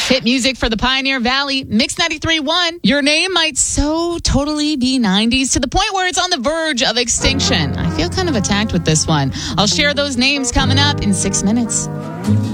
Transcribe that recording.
Hit music for the Pioneer Valley, Mix 93.1. Your name might so totally be 90s to the point where it's on the verge of extinction. I feel kind of attacked with this one. I'll share those names coming up in 6 minutes.